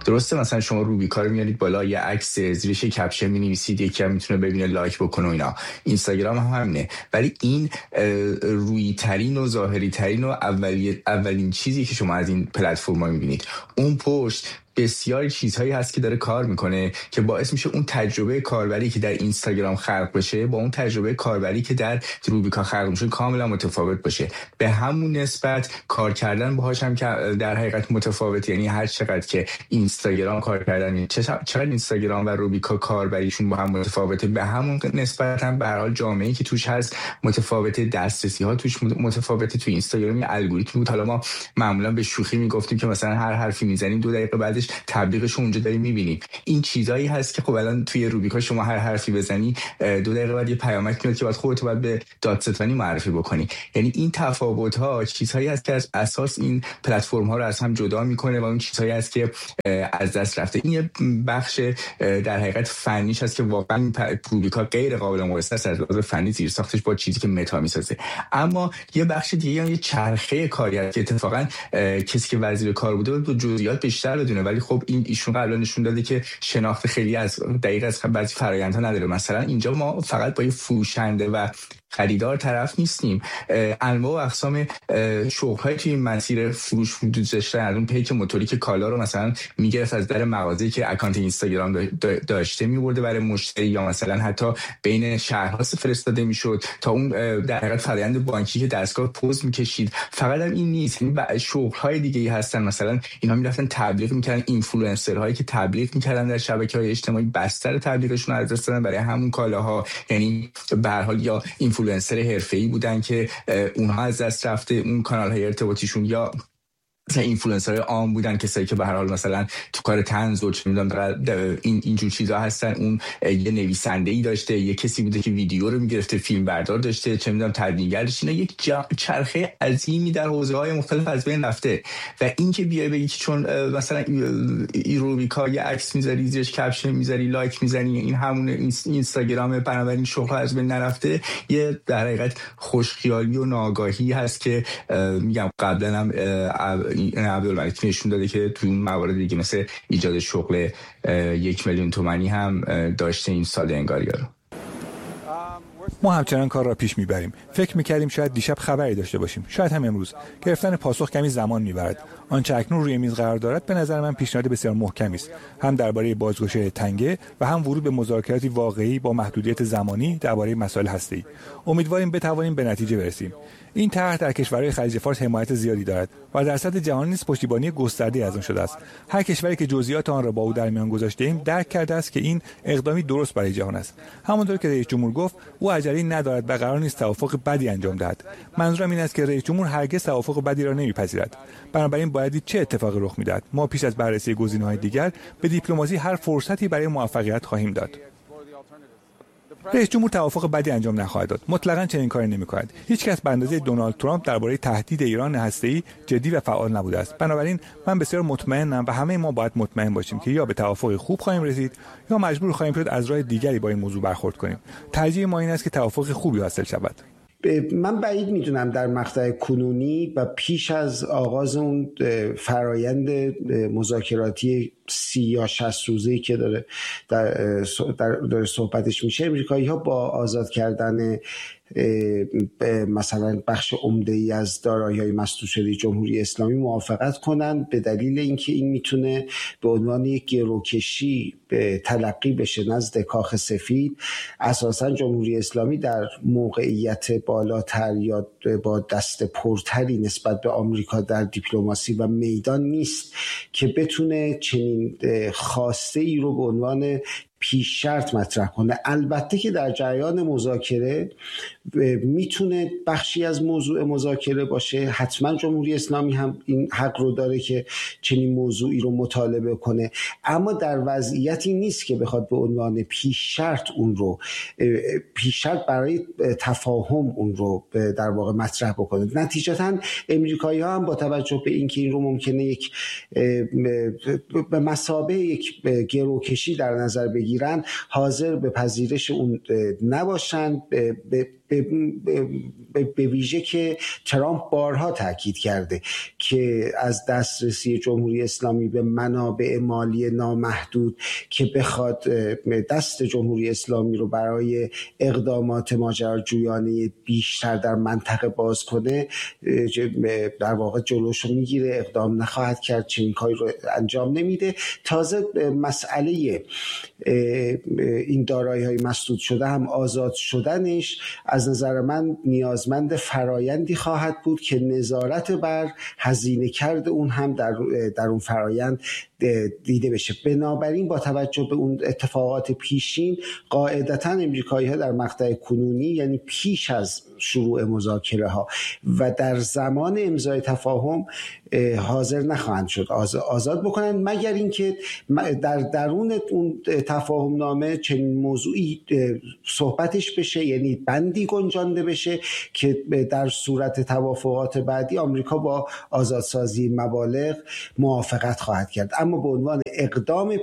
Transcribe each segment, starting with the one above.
درسته مثلا شما روبیکا رو میارید بالا، یه عکس زیرش کپشن می‌نویسید، یکی هم میتونه ببینه لایک بکنه و اینا. اینستاگرام هم همینه، ولی این روی ترین و ظاهری ترین و اولین چیزی که شما از این پلتفرم‌ها می‌بینید. اون پشت بسیاری چیزهایی هست که داره کار میکنه که باعث میشه اون تجربه کاربری که در اینستاگرام خلق بشه با اون تجربه کاربری که در روبیکا خلق میشه کاملا متفاوت باشه. به همون نسبت کار کردن باهاش هم که در حقیقت متفاوت، یعنی هر چقدر که اینستاگرام کار کردن، چقدر اینستاگرام و روبیکا کاربریشون با هم متفاوته، به همون نسبت هم به هر حال جامعه‌ای که توش هست متفاوته، دسترسی ها توش متفاوته. تو اینستاگرام یه الگوریتم بود، حالا ما معمولا به شوخی میگفتیم که مثلا هر حرفی میزنیم 2 دقیقه بعدش تبلیغش اونجا داریم میبینیم. این چیزایی هست که خب الان توی روبیکا شما هر حرفی بزنی 2 دقیقه بعد یه پیامک میاد که بعد خودت باید به دادستانی معرفی بکنی. یعنی این تفاوت ها چیزهایی هست که از اساس این پلتفرم ها رو از هم جدا میکنه و اون چیزهایی هست که از دست رفته. این یه بخش در حقیقت فنیش هست که واقعا روبیکا غیر قابل مقایسه است از لحاظ فنی، زیر ساختش با چیزی که متا میسازه. اما یه بخش دیگه هم یه چرخه کاری هست که اتفاقا کسی که وزیر کار بوده بود جزئیات بیشتر بدونه، ولی خب این ایشون قبلا نشون داده که شناخت خیلی از دقیق از بعضی فرآیندها نداره. مثلا اینجا ما فقط با یه فروشنده و خریدار طرف نیستیم، انواع و اقسام شغل‌های توی مسیر فروش داشتن، از اون پیک موتوری که کالا رو مثلا میگرفت از در مغازه‌ای که اکانت اینستاگرام داشته می‌برده برای مشتری، یا مثلا حتی بین شهرها فرستاده میشد، تا اون در حقیقت فرآیند بانکی که دستگاه پوز می‌کشید. فقط هم این نیست، یعنی شغل‌های دیگه‌ای هستن، مثلا اینا می‌رفتن تبلیغ می‌کردن، اینفلوئنسرهایی که تبلیغ می‌کردن در شبکه‌های اجتماعی بستر تبلیغشون از دست دادن برای همون کالاها. یعنی به هر حال یا اینفلوئنسر حرفه‌ای بودن که اونها از دست رفته اون کانال‌های ارتباطیشون، یا مثلا اینفلوئنسرهای عام بودن کسایی که به هر حال مثلا تو کار طنز و چه می‌دونم اینجور چیزا هستن. اون یه نویسنده‌ای داشته، یه کسی بوده که ویدیو رو می‌گرفته، فیلم بردار داشته، چه می‌دونم تدوینگرش. اینا یک چرخه عظیمی در حوزه‌های مختلف از بین رفته. و این که بیای بگی که چون مثلا روبیکا یه عکس می‌ذاری زیرش کپشن می‌ذاری لایک می‌زنی این همون اینستاگرام، بنابراین شغل از بین نرفته، یه در حقیقت خوشخیالی و ناآگاهی هست که میگم قبلا هم این عبدالملک نشون داده که تو اون موارد دیگه مثل ایجاد شغل 1 میلیون تومانی هم داشته این ساده انگاریا رو. ما همچنان کار را پیش میبریم. فکر میکردیم شاید دیشب خبری داشته باشیم، شاید هم امروز. گرفتن پاسخ کمی زمان میبرد. آنچه اکنون روی میز قرار دارد به نظر من پیشنهاد بسیار محکمی است، هم درباره بازگشایی تنگه و هم ورود به مذاکراتی واقعی با محدودیت زمانی درباره مسائل هسته‌ای. امیدواریم بتوانیم به نتیجه برسیم. این طرح در کشورهای خلیج فارس حمایت زیادی دارد و در سطح جهانی نیز پشتیبانی گسترده از آن شده است. هر کشوری که جزئیات آن را با او در میان گذاشته‌ایم درک کرده است که این اقدامی درست برای جهان است. همانطور که رئیس جمهور گفت، او عجله‌ای ندارد و قرار نیست توافق بدی انجام دهد. منظورم این است که رئیس جمهور هرگز توافق بدی را نمیپذیرد. بنابراین باید چه اتفاقی رخ می‌دهد. ما پیش از بررسی گزینه‌های دیگر به دیپلماسی هر فرصتی برای موفقیت خواهیم داد. رئیس جمهور توافق بدی انجام نخواهد داد. مطلقاً چنین کاری نمی‌کند. هیچ کس به اندازه دونالد ترامپ درباره تهدید ایران هسته‌ای جدی و فعال نبوده است. بنابراین من بسیار مطمئنم و همه ما باید مطمئن باشیم که یا به توافق خوب خواهیم رسید یا مجبور خواهیم شد از راه دیگری با این موضوع برخورد کنیم. ترجیح ما این است که توافق خوبی حاصل شود. من بعید میدونم در مقطع کنونی و پیش از آغاز اون فرایند مذاکراتی 30 یا 60 روزه‌ای که داره صحبتش میشه، امریکایی‌ها با آزاد کردن مثلا بخش عمده‌ای از دارایی‌های مسدود شده جمهوری اسلامی موافقت کنن، به دلیل اینکه این میتونه به عنوان یک گروکشی تلقی بشه نزد کاخ سفید. اساساً جمهوری اسلامی در موقعیت بالاتر یا با دست پرتری نسبت به آمریکا در دیپلماسی و میدان نیست که بتونه چنین خواسته ای رو به عنوان پیش شرط مطرح کنه. البته که در جریان مذاکره میتونه بخشی از موضوع مذاکره باشه. حتما جمهوری اسلامی هم این حق رو داره که چنین موضوعی رو مطالبه کنه، اما در وضعیتی نیست که بخواد به عنوان پیش شرط اون رو پیش شرط برای تفاهم اون رو در واقع مطرح بکنه. نتیجتاً امریکایی‌ها هم با توجه به اینکه این رو ممکنه یک به مثابه یک گروکشی در نظر بگیرن، حاضر به پذیرش اون نباشن. به ویژه که ترامپ بارها تاکید کرده که از دسترسی جمهوری اسلامی به منابع مالی نامحدود که بخواد دست جمهوری اسلامی رو برای اقدامات ماجراجویانه بیشتر در منطقه باز کنه در واقع جلوشو میگیره، اقدام نخواهد کرد، چنین کاری رو انجام نمیده. تازه مسئله این دارایی‌های مسدود شده هم آزاد شدنش از نظر من نیازمند فرایندی خواهد بود که نظارت بر هزینه کرد اون هم در اون فرایند دیده بشه. بنابراین با توجه به اون اتفاقات پیشین قاعدتاً امریکایی‌ها در مقطع کنونی، یعنی پیش از شروع مذاکره ها و در زمان امضای تفاهم، حاضر نخواهند شد آزاد بکنن، مگر اینکه در درون اون تفاهم نامه چنین موضوعی صحبتش بشه، یعنی بندی گنجانده بشه که در صورت توافقات بعدی آمریکا با آزادسازی مبالغ موافقت خواهد کرد. اما به عنوان اقدام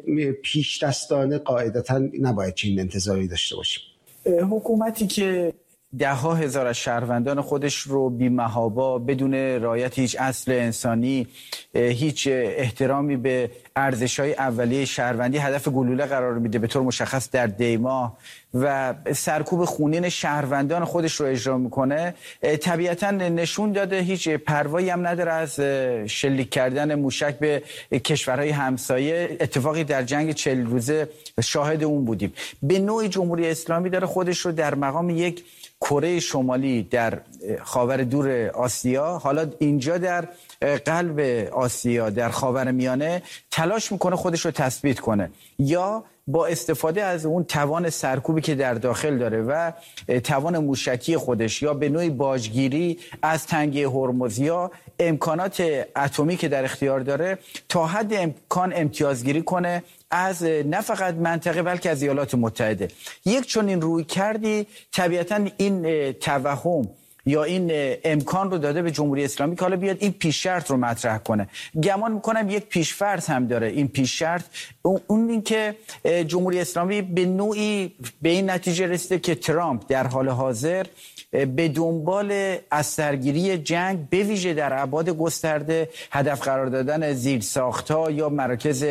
پیش دستانه قاعدتاً نباید چنین انتظاری داشته باشیم. حکومتی که ده‌ها هزار از شهروندان خودش رو بی‌محابا بدون رعایت هیچ اصل انسانی، هیچ احترامی به ارزش‌های اولیه شهروندی هدف گلوله قرار میده، به طور مشخص در دیماه، و سرکوب خونین شهروندان خودش رو اجرا میکنه، طبیعتاً نشون داده هیچ پروایی هم نداره از شلیک کردن موشک به کشورهای همسایه. اتفاقی در جنگ 40 روزه شاهد اون بودیم. به نوعی جمهوری اسلامی داره خودش رو در مقام یک کره شمالی در خاور دور آسیا، حالا اینجا در قلب آسیا در خاورمیانه، تلاش میکنه خودش رو تثبیت کنه، یا با استفاده از اون توان سرکوبی که در داخل داره و توان موشکی خودش، یا به نوعی باجگیری از تنگه هرمز یا امکانات اتمی که در اختیار داره، تا حد امکان امتیازگیری کنه از نه فقط منطقه بلکه از ایالات متحده. یک چنین روی کردی طبیعتاً این توهم یا این امکان رو داده به جمهوری اسلامی که حالا بیاد این پیش شرط رو مطرح کنه. گمان میکنم یک پیش فرض هم داره این پیش شرط، اون این که جمهوری اسلامی به نوعی به این نتیجه رسیده که ترامپ در حال حاضر به دنبال از سرگیری جنگ به ویژه در ابعاد گسترده، هدف قرار دادن زیرساخت‌ها یا مراکز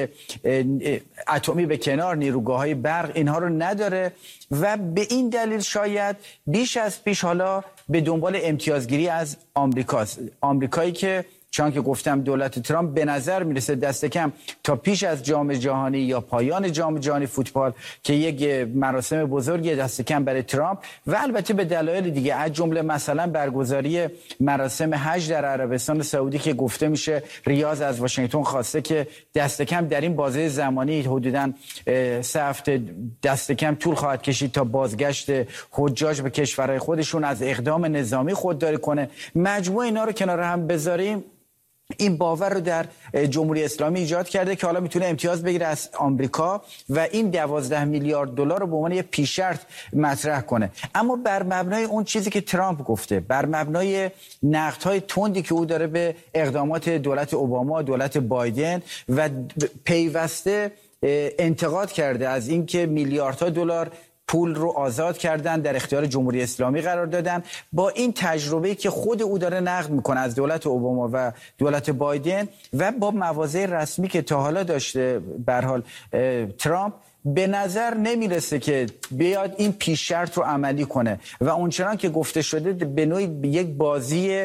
اتمی به کنار، نیروگاه‌های برق، اینها رو نداره و به این دلیل شاید بیش از پیش حالا به دنبال امتیازگیری از آمریکاست. آمریکایی که چون که گفتم دولت ترامپ به نظر میرسه دست کم تا پیش از جام جهانی یا پایان جام جهانی فوتبال که یک مراسم بزرگی دست کم برای ترامپ و البته به دلایل دیگه، از جمله مثلا برگزاری مراسم حج در عربستان سعودی که گفته میشه ریاض از واشنگتن خواسته که دست کم در این بازه زمانی حدوداً 3 هفته دست کم طول خواهد کشید تا بازگشت حجاج به کشورهای خودشون از اقدام نظامی خودداری کنه. مجموع اینا رو کنار هم بذاریم، این باور رو در جمهوری اسلامی ایجاد کرده که حالا میتونه امتیاز بگیره از آمریکا و این 12 میلیارد دلار رو به عنوان یک پیش شرط مطرح کنه. اما بر مبنای اون چیزی که ترامپ گفته، بر مبنای نقدهای تندی که او داره به اقدامات دولت اوباما، دولت بایدن و پیوسته انتقاد کرده از اینکه میلیاردها دلار پول رو آزاد کردن، در اختیار جمهوری اسلامی قرار دادن، با این تجربه‌ای که خود او داره نقد میکنه از دولت اوباما و دولت بایدن و با مواضع رسمی که تا حالا داشته به هر حال ترامپ، به نظر نمیرسه که بیاد این پیش شرط رو عملی کنه و اونچنان که گفته شده به نوعی یک بازی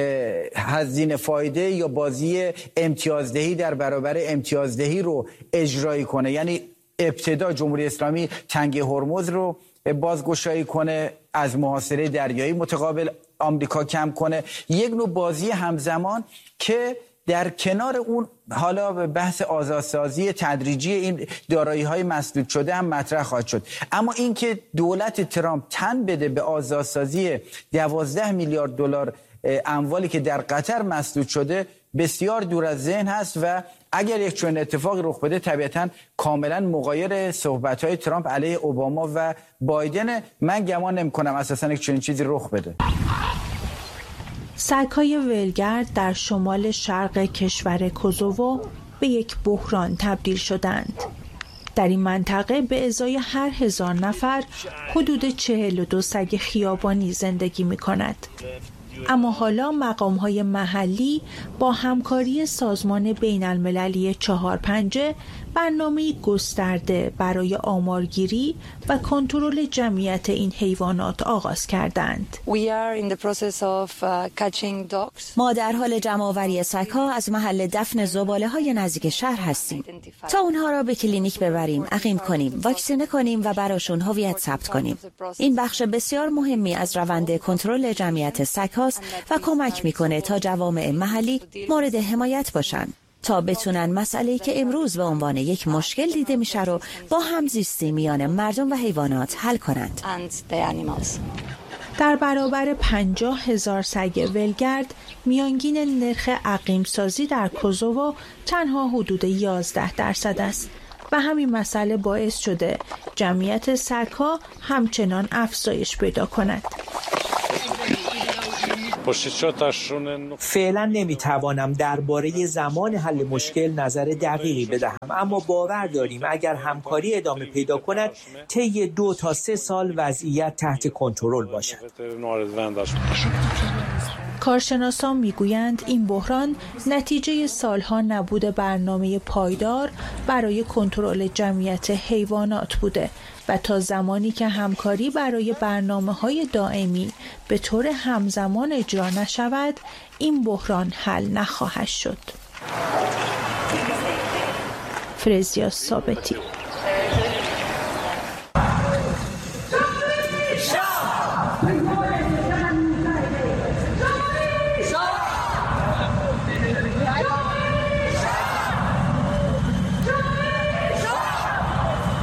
هزینه فایده یا بازی امتیازدهی در برابر امتیازدهی رو اجرایی کنه. یعنی ابتدا جمهوری اسلامی تنگه هرمز رو بازگشایی کنه، از محاصره دریایی متقابل آمریکا کم کنه، یک نوع بازی همزمان که در کنار اون حالا بحث آزادسازی تدریجی این دارایی‌های مسدود شده هم مطرح خواهد شد. اما اینکه دولت ترامپ تن بده به آزادسازی 12 میلیارد دلار اموالی که در قطر مسدود شده بسیار دور از ذهن هست و اگر یک چنین اتفاقی رخ بده طبیعتاً کاملا مغایر صحبت‌های ترامپ علیه اوباما و بایدن. من گمان نمی‌کنم اساساً یک چنین چیزی رخ بده. سگ‌های ولگرد در شمال شرق کشور کوزوو به یک بحران تبدیل شدند. در این منطقه به ازای هر 1000 نفر حدود 42 سگ خیابانی زندگی می کند. اما حالا مقام‌های محلی با همکاری سازمان بین‌المللی 4پنجه برنامه‌ای گسترده برای آمارگیری و کنترل جمعیت این حیوانات آغاز کردند. ما در حال جمع‌آوری سگ‌ها از محل دفن زباله‌های نزدیک شهر هستیم تا اونها را به کلینیک ببریم، عقیم کنیم، واکسینه کنیم و براشون هویت ثبت کنیم. این بخش بسیار مهمی از روند کنترل جمعیت سگ‌هاست و کمک می‌کنه تا جوامع محلی مورد حمایت باشند تا بتونن مسئله‌ای که امروز به عنوان یک مشکل دیده میشه رو با همزیستی میان مردم و حیوانات حل کنند. در برابر 50,000 سگ ولگرد، میانگین نرخ عقیم سازی در کوزوو تنها حدود 11% است و همین مسئله باعث شده جمعیت سگ‌ها همچنان افزایش پیدا کند. فعلا نمیتوانم درباره زمان حل مشکل نظر دقیقی بدهم، اما باور داریم اگر همکاری ادامه پیدا کند طی 2 تا 3 سال وضعیت تحت کنترل باشد. کارشناسان میگویند این بحران نتیجه سالها نبود برنامه پایدار برای کنترل جمعیت حیوانات بوده و تا زمانی که همکاری برای برنامه‌های دائمی به طور همزمان اجرا نشود، این بحران حل نخواهد شد. فرزیا ثابتی.